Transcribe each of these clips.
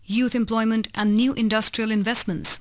youth employment and new industrial investments.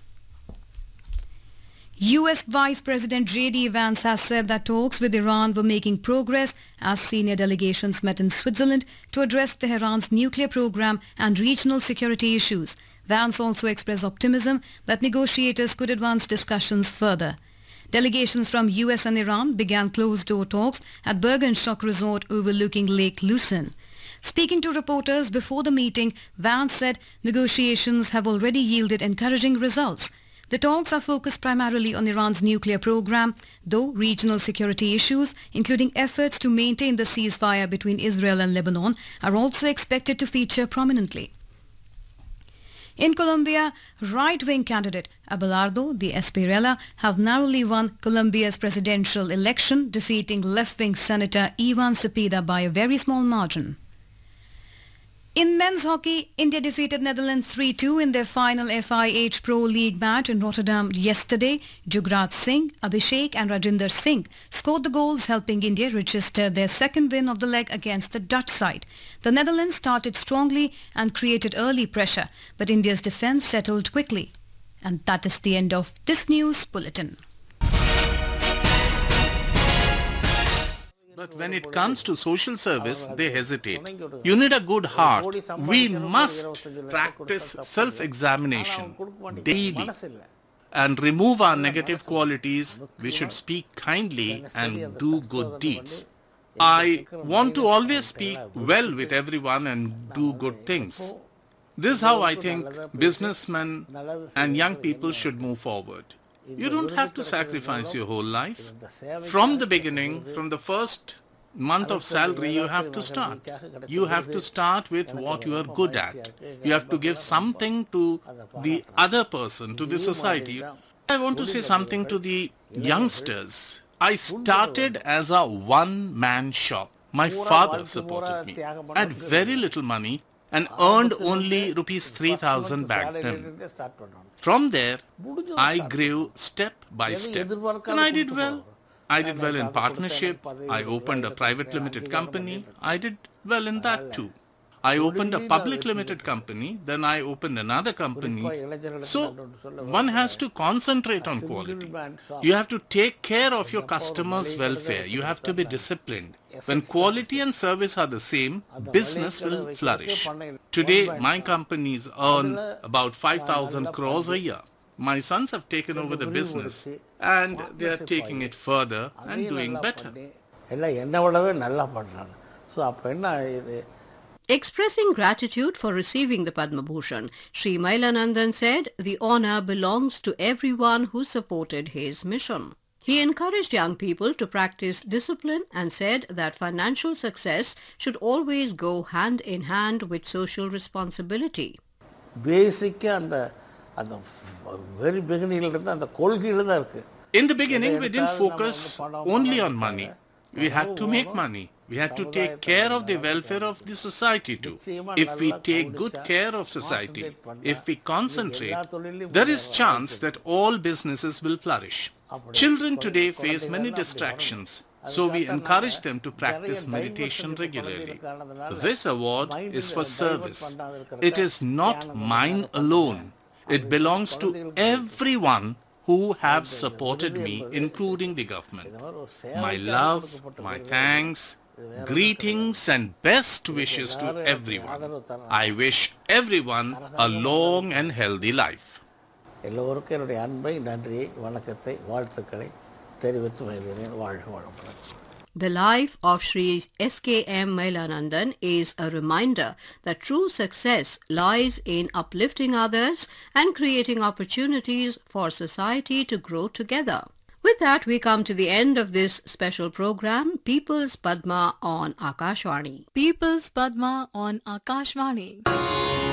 US Vice President J.D. Vance has said that talks with Iran were making progress as senior delegations met in Switzerland to address Tehran's nuclear program and regional security issues. Vance also expressed optimism that negotiators could advance discussions further. Delegations from US and Iran began closed-door talks at Bergenstock Resort overlooking Lake Lucerne. Speaking to reporters before the meeting, Vance said negotiations have already yielded encouraging results. The talks are focused primarily on Iran's nuclear program, though regional security issues, including efforts to maintain the ceasefire between Israel and Lebanon, are also expected to feature prominently. In Colombia, right-wing candidate Abelardo de Espriella have narrowly won Colombia's presidential election, defeating left-wing Senator Ivan Cepeda by a very small margin. In men's hockey, India defeated Netherlands 3-2 in their final FIH Pro League match in Rotterdam yesterday. Jugraj Singh, Abhishek and Rajinder Singh scored the goals, helping India register their second win of the leg against the Dutch side. The Netherlands started strongly and created early pressure, but India's defence settled quickly. And that is the end of this news bulletin. But when it comes to social service, they hesitate. You need a good heart. We must practice self-examination daily and remove our negative qualities. We should speak kindly and do good deeds. I want to always speak well with everyone and do good things. This is how I think businessmen and young people should move forward. You don't have to sacrifice your whole life. From the beginning, from the first month of salary, you have to start. You have to start with what you are good at. You have to give something to the other person, to the society. I want to say something to the youngsters. I started as a one-man shop. My father supported me. I had very little money and earned only rupees 3,000 back then. From there, I grew step by step and I did well. I did well in partnership. I opened a private limited company. I did well in that too. I opened a public limited company, then I opened another company. So one has to concentrate on quality. You have to take care of your customers' welfare. You have to be disciplined. When quality and service are the same, business will flourish. Today, my companies earn about 5,000 crores a year. My sons have taken over the business and they are taking it further and doing better. Expressing gratitude for receiving the Padma Bhushan, Sri Mailanandan said the honour belongs to everyone who supported his mission. He encouraged young people to practice discipline and said that financial success should always go hand in hand with social responsibility. Basic and the very beginning, in the beginning, we didn't focus only on money. We had to make money. We had to take care of the welfare of the society too. If we take good care of society, if we concentrate, there is chance that all businesses will flourish. Children today face many distractions, so we encourage them to practice meditation regularly. This award is for service. It is not mine alone. It belongs to everyone who have supported me, including the government. My love, my thanks, greetings and best wishes to everyone. I wish everyone a long and healthy life. The life of Sri S.K.M. Mailanandan is a reminder that true success lies in uplifting others and creating opportunities for society to grow together. With that, we come to the end of this special program, People's Padma on Akashvani. People's Padma on Akashvani.